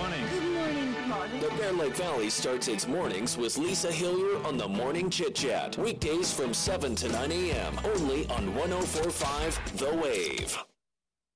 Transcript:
morning. Good morning. Good morning. The Bear Lake Valley starts its mornings with Lisa Hillier on the Morning Chit Chat. Weekdays from 7 to 9 a.m. only on 104.5 The Wave.